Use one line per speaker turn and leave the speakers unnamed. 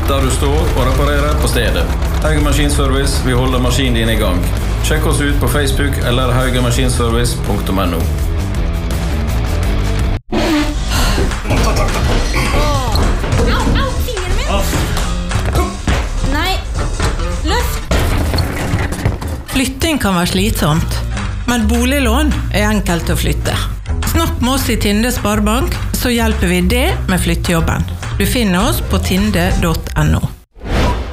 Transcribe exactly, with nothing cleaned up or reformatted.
der du står og reparerer på stedet. Hauge Maskinservice, vi holder maskinen din i gang. Sjekk oss ut på Facebook eller haugemaskinservice punktum no.
Flytting kan være slitsomt, men boliglån er enkelt å flytte. Snakk med oss i Tinde Sparebank, så hjelper vi det med flyttejobben. Du finner oss på tinde punktum no.